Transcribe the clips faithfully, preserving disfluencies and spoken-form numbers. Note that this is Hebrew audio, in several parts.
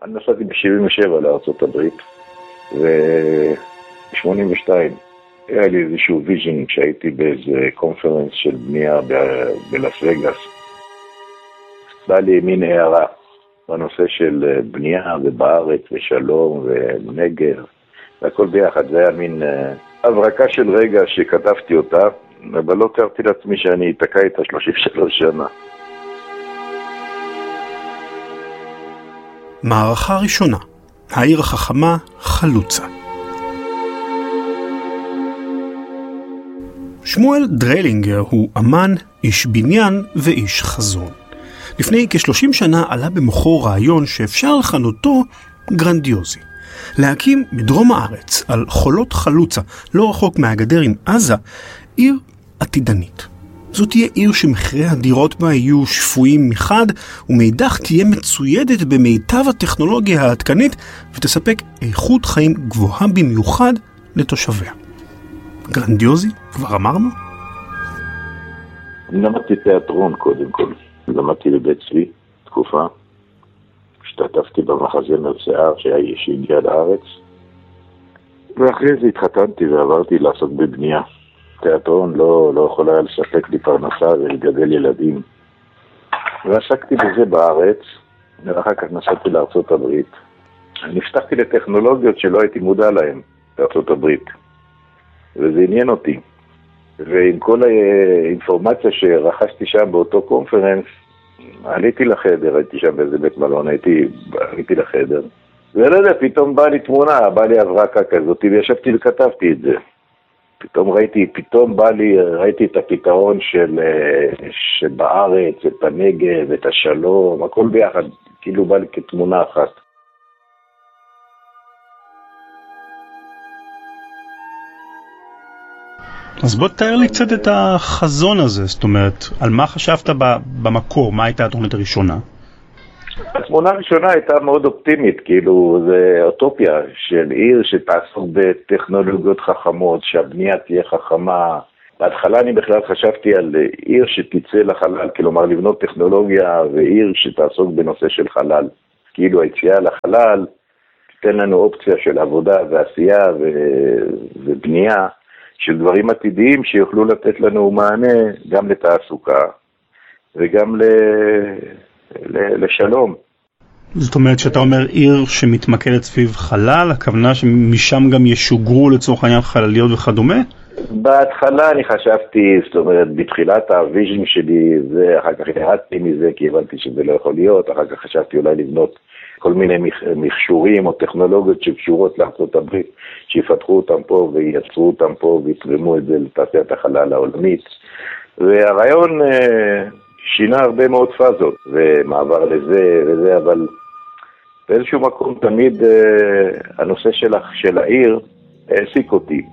אני נסעתי ב-שבעים ושבע לארצות הברית, וב-שמונים ושתיים היה לי איזשהו ויז'ן כשהייתי באיזה קונפרנס של בנייה בלאס וגאס. בא לי מין הערה בנושא של בנייה ובארץ ושלום ונגר, והכל ביחד. זה היה מין הברקה של רגע שכתבתי אותה, אבל לא תיארתי לעצמי שאני אתקע איתה שלושים ושלוש שנה. מערכה ראשונה, העיר החכמה חלוצה. שמואל דריילינגר הוא אמן, איש בניין ואיש חזון. לפני כ-שלושים שנה עלה במוחו רעיון שאפשר לכנותו גרנדיוזי. להקים בדרום הארץ, על חולות חלוצה, לא רחוק מהגדר עם עזה, עיר עתידנית. זאת תהיה עיר שמחירי הדירות בה יהיו שפויים מחד, ומאידך תהיה מצוידת במיטב הטכנולוגיה העדכנית, ותספק איכות חיים גבוהה במיוחד לתושביה. גרנדיוזי, כבר אמרנו? אני למדתי תיאטרון קודם כל. למדתי בבית צבי תקופה. השתתפתי במחזמר שיער שהגיע לארץ. ואחרי זה התחתנתי ועברתי לעסוק בבנייה. תיאטרון לא, לא יכול היה לספק לי פרנסה ולגדל ילדים. ועסקתי בזה בארץ, ואחר כך נסעתי לארצות הברית. נפתחתי לטכנולוגיות שלא הייתי מודע להן בארצות הברית. וזה עניין אותי. ועם כל האינפורמציה שרכשתי שם באותו קונפרנס, עליתי לחדר, הייתי שם באיזה בית מלון, הייתי, עליתי לחדר. ולא יודע, פתאום בא לי תמונה, בא לי הברקה כזאת, וישבתי וכתבתי את זה. פתאום ראיתי, פתאום בא לי, ראיתי את הפתרון של, שבארץ, את הנגב, את השלום, הכל ביחד, כאילו בא לי כתמונה אחת. אז בוא תאר לי קצת את החזון הזה, זאת אומרת, על מה חשבת במקור, מה הייתה התוכנית הראשונה? התמונה הראשונה הייתה מאוד אופטימית, כאילו זה אוטופיה של עיר שתעסוק בטכנולוגיות חכמות, שהבנייה תהיה חכמה. בהתחלה אני בכלל חשבתי על עיר שתצא לחלל, כלומר לבנות טכנולוגיה ועיר שתעסוק בנושא של חלל. כאילו היציאה לחלל תיתן לנו אופציה של עבודה ועשייה ובנייה, של דברים עתידיים שיוכלו לתת לנו מענה גם לתעסוקה וגם ל... ל... לשלום. זאת אומרת שאתה אומר עיר שמתמקדת סביב חלל, הכוונה שמשם גם ישוגרו לצורך העניין חלליות וכדומה? בהתחלה אני חשבתי, זאת אומרת, בתחילת הוויז'ן שלי, ואחר כך ירדתי מזה כי הבנתי שזה לא יכול להיות, אחר כך חשבתי אולי לבנות כל מיני מכשורים או טכנולוגיות שקשורות לארצות הברית, שיפתחו אותם פה וייצרו אותם פה ויתרמו את זה לתעשיית החלל העולמית. והרעיון אה, שינה הרבה מאוד פאזות, ומעבר לזה וזה, אבל באיזשהו מקום תמיד אה, הנושא של, של העיר העסיק אותי.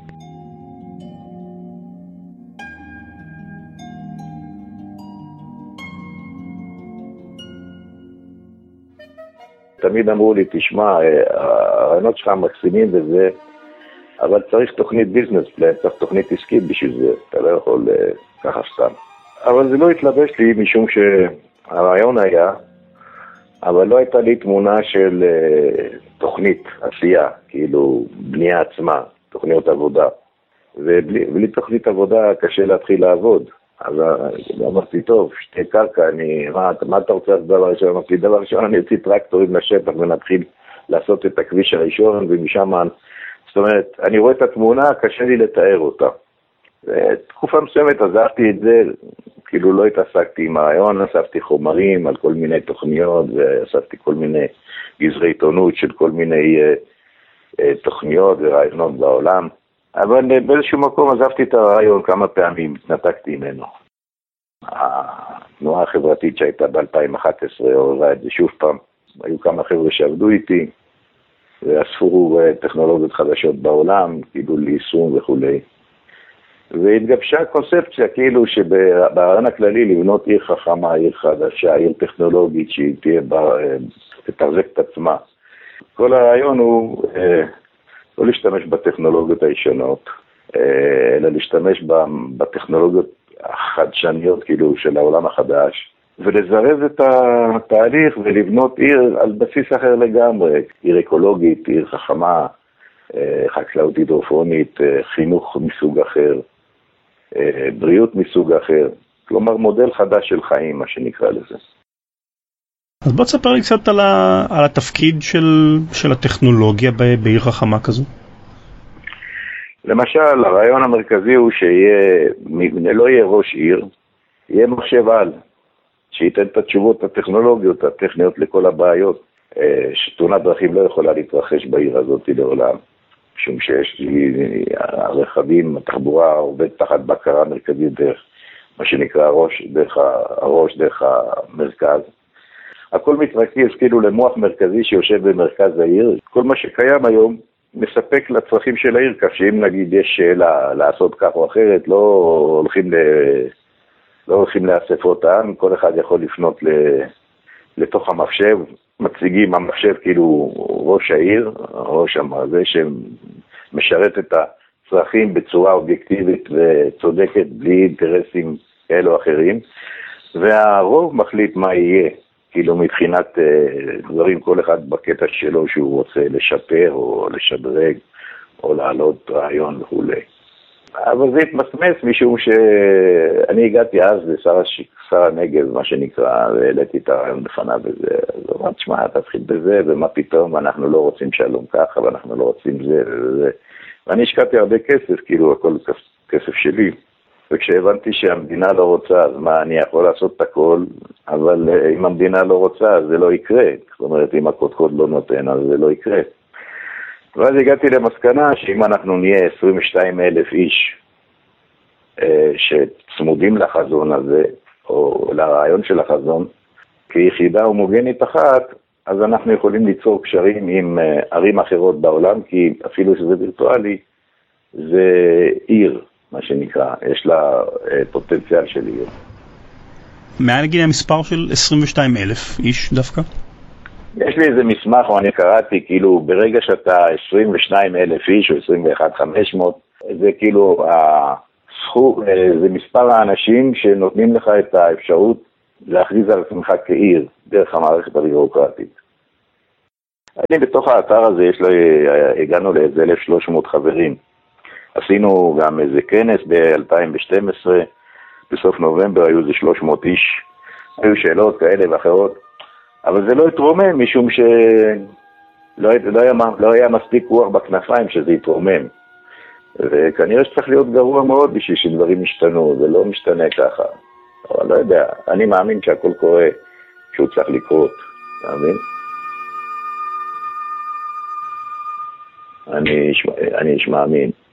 תמיד אמרו לי, תשמע, הרעיונות שלך מקסימים וזה, אבל צריך תוכנית ביזנס פלן, צריך תוכנית עסקית בשביל זה, אתה לא יכול ככה סתם. אבל זה לא התלבש לי משום שהרעיון היה, אבל לא הייתה לי תמונה של תוכנית עשייה, כאילו בנייה עצמה, תוכניות עבודה. ובלי, ובלי תוכנית עבודה קשה להתחיל לעבוד. אז אמרתי, טוב, שתי קרקע, אני, מה, מה אתה רוצה לעשות דבר ראשון? אמרתי, דבר ראשון, אני אוציא טרקטורים לשטח ונתחיל לעשות את הכביש הראשון, ומשם, זאת אומרת, אני רואה את התמונה, קשה לי לתאר אותה. תקופה מסוימת עזבתי את זה, כאילו לא התעסקתי עם הרעיון, אספתי חומרים על כל מיני תוכניות, ואספתי כל מיני גזרי עיתונות של כל מיני uh, uh, תוכניות ורעיונות בעולם. אבל באיזשהו מקום עזבתי את הרעיון כמה פעמים, התנתקתי ממנו. התנועה החברתית שהייתה ב-אלפיים ואחת עשרה עוררה את זה שוב פעם. היו כמה חבר'ה שעבדו איתי, ואספו טכנולוגיות חדשות בעולם, כאילו ליישום וכולי. והתגבשה קונספציה כאילו שברעיון הכללי לבנות עיר חכמה, עיר חדשה, עיר טכנולוגית שהיא תהיה תתחזק את עצמה. כל הרעיון הוא לא להשתמש בטכנולוגיות הישנות, אלא להשתמש בטכנולוגיות החדשניות כאילו של העולם החדש, ולזרז את התהליך ולבנות עיר על בסיס אחר לגמרי, עיר אקולוגית, עיר חכמה, חקלאות הידרופונית, חינוך מסוג אחר, בריאות מסוג אחר, כלומר מודל חדש של חיים, מה שנקרא לזה. אז בוא תספר לי קצת על, ה, על התפקיד של, של הטכנולוגיה ב, בעיר חכמה כזו. למשל, הרעיון המרכזי הוא שלא יהיה ראש עיר, יהיה מחשב על, שייתן את התשובות הטכנולוגיות, הטכניות לכל הבעיות. שתאונת דרכים לא יכולה להתרחש בעיר הזאת לעולם, משום שיש הרכבים, התחבורה עובד תחת בקרה מרכזית דרך מה שנקרא הראש, דרך הראש, דרך המרכז. הכל מתרכז כאילו למוח מרכזי שיושב במרכז העיר. כל מה שקיים היום מספק לצרכים של העיר, כך שאם נגיד יש שאלה לעשות כך או אחרת, לא הולכים, ל... לא הולכים לאספות העם, כל אחד יכול לפנות ל... לתוך המחשב, מציגים המחשב כאילו ראש העיר, ראש המרזה שמשרת את הצרכים בצורה אובייקטיבית וצודקת, בלי אינטרסים כאלו אחרים, והרוב מחליט מה יהיה. כאילו מבחינת uh, דברים, כל אחד בקטע שלו שהוא רוצה לשפר או לשדרג או להעלות רעיון וכו'. אבל זה התמסמס משום שאני הגעתי אז לשר שר הנגב, מה שנקרא, והעליתי את הרעיון בפניו וזה. אז הוא אמר, תשמע, תתחיל בזה, ומה פתאום, אנחנו לא רוצים שלום ככה, ואנחנו לא רוצים זה וזה. ואני השקעתי הרבה כסף, כאילו הכל כסף שלי. וכשהבנתי שהמדינה לא רוצה, אז מה, אני יכול לעשות את הכל, אבל אם המדינה לא רוצה, אז זה לא יקרה. זאת אומרת, אם הקודקוד לא נותן, אז זה לא יקרה. ואז הגעתי למסקנה שאם אנחנו נהיה עשרים ושניים אלף איש שצמודים לחזון הזה, או לרעיון של החזון, כיחידה הומוגנית אחת, אז אנחנו יכולים ליצור קשרים עם ערים אחרות בעולם, כי אפילו שזה וירטואלי, זה עיר. מה שנקרא, יש לה פוטנציאל של עיר. מה נגיד המספר של עשרים ושניים אלף איש דווקא? יש לי איזה מסמך, או אני קראתי, כאילו ברגע שאתה עשרים ושניים אלף איש או עשרים ואחד אלף וחמש מאות, זה כאילו הסכום, זה מספר האנשים שנותנים לך את האפשרות להכריז על עצמך כעיר דרך המערכת הביורוקרטית. אני בתוך האתר הזה, יש לי, הגענו לאיזה אלף ושלוש מאות חברים. עשינו גם איזה כנס ב-אלפיים ושתים עשרה, בסוף נובמבר היו איזה שלוש מאות איש, היו שאלות כאלה ואחרות, אבל זה לא התרומם משום שלא לא היה, לא היה מספיק רוח בכנפיים שזה יתרומם. וכנראה שצריך להיות גרוע מאוד בשביל שדברים ישתנו, זה לא משתנה ככה. אבל לא יודע, אני מאמין שהכל קורה שהוא צריך לקרות, אתה מבין? אני איש, אני איש מאמין.